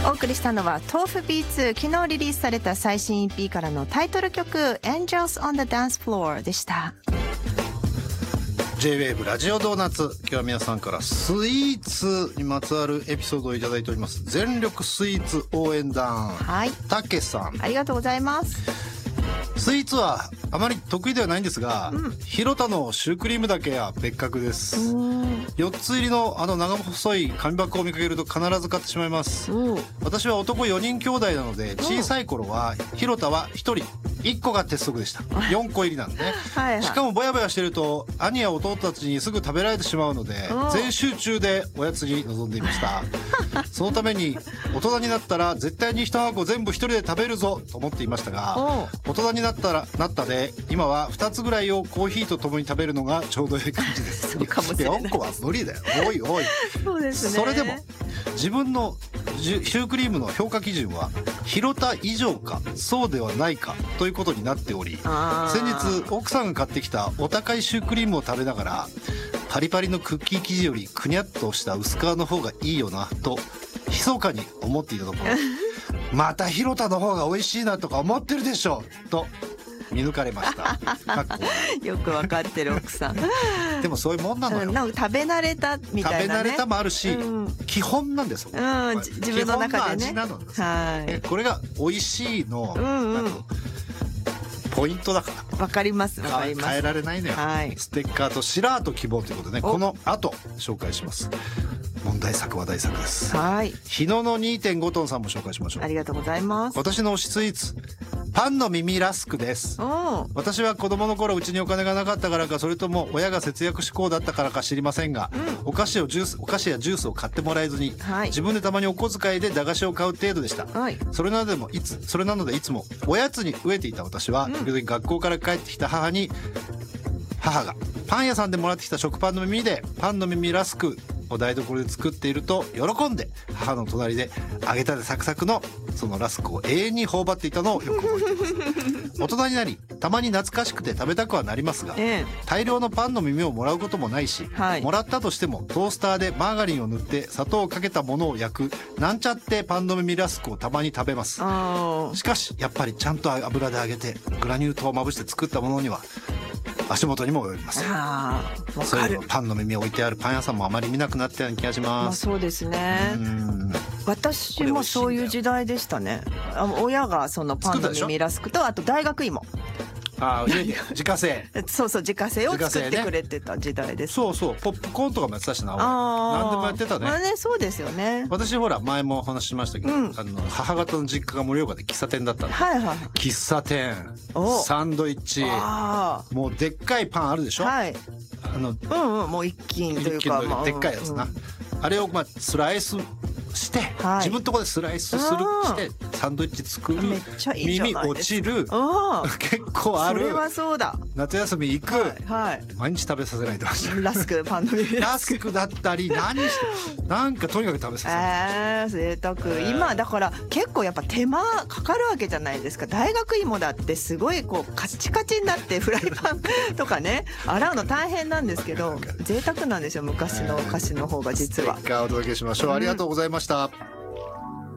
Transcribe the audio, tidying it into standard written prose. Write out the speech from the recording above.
お送りしたのは豆腐ビーツ、昨日リリースされた最新 EP からのタイトル曲 Angels on the Dance Floor でした。 J-WAVE ラジオドーナツ、今日は皆さんからスイーツにまつわるエピソードをいただいております。全力スイーツ応援団、 はい、 たけさん、 ありがとうございます。 スイーツはあまり得意ではないんですが、広田のシュークリームだけは別格です。4つ入りの長細い紙箱を見かけると必ず買ってしまいます。私は男4人兄弟なので、小さい頃は広田は1人1個が鉄則でした。4個入りなんでねはい、はい、しかもぼやぼやしてると兄や弟たちにすぐ食べられてしまうので、全集中でおやつに臨んでいましたそのために大人になったら絶対に1箱全部1人で食べるぞと思っていましたが、大人になったで今は2つぐらいをコーヒーとともに食べるのがちょうどいい感じですそうかもしれない。 4個は無理だよ。おいおいそうですね。 それでも自分のシュークリームの評価基準は広田以上かそうではないかということになっており、先日奥さんが買ってきたお高いシュークリームを食べながら、パリパリのクッキー生地よりくにゃっとした薄皮の方がいいよなと密かに思っていたところまた広田の方が美味しいなとか思ってるでしょと見抜かれましたよくわかってる奥さんでもそういうもんなのよ、 なんか食べ慣れたみたいなね。 食べ慣れたもあるし、基本なんですよ、 自分の中でね。 基本の味なのです、 はい、 これが美味しいの、ポイントだから。 わかりますわかります。 変えられないのよ、はい、ステッカーとシラーと希望ということで、この後紹介します。問題作は大作です。 はい。 日野の 2.5 トンさんも紹介しましょう。 ありがとうございます。 私の推しスイーツ、パンの耳ラスクです。私は子供の頃うちにお金がなかったからか、それとも親が節約志向だったからか知りませんが、お菓子やジュースを買ってもらえずに、自分でたまにお小遣いで駄菓子を買う程度でした。それなのでいつもおやつに飢えていた私は、時々学校から帰ってきた母がパン屋さんでもらってきた食パンの耳でパンの耳ラスクを台所で作っていると喜んで、母の隣で揚げたてサクサクのそのラスクを永遠に頬張っていたのをよく覚えています大人になりたまに懐かしくて食べたくはなりますが、大量のパンの耳をもらうこともないし、もらったとしてもトースターでマーガリンを塗って砂糖をかけたものを焼くなんちゃってパンの耳ラスクをたまに食べます。しかしやっぱりちゃんと油で揚げてグラニュー糖をまぶして作ったものには足元にも及びます。そういうのパンの耳を置いてあるパン屋さんもあまり見なくなったような気がします。 そうですね。私もそういう時代でしたね。親がそのパンの耳ラスクと、あと大学芋、 家で自家製そう自家製を作ってくれてた時代です。 そうポップコーンとかもやってたしな。何でもやってたね。 そうですよね。 私ほら前もお話ししましたけど、母方の実家が盛岡で喫茶店だったんで、喫茶店サンドイッチ、もうでっかいパンあるでしょ。もう一斤というかでっかいやつな、あれをスライスして、自分のところでスライスしてサンドイッチ作る。耳落ちる結構ある。 それはそうだ。 夏休み行く、毎日食べさせないとラスクパンの耳ラスクだったりなんかとにかく食べさせない。 贅沢。今だから結構やっぱ手間かかるわけじゃないですか。大学芋だってすごいこうカチカチになってフライパンとかね洗うの大変なんですけど、贅沢なんですよ、昔のお菓子の方が実は。 ステッカーをお届けしましょう。ありがとうございました。